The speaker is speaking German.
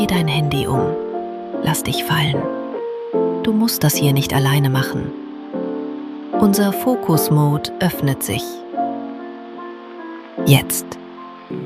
dein Handy um. Lass dich fallen. Du musst das hier nicht alleine machen. Unser Fokus-Mode öffnet sich. Jetzt.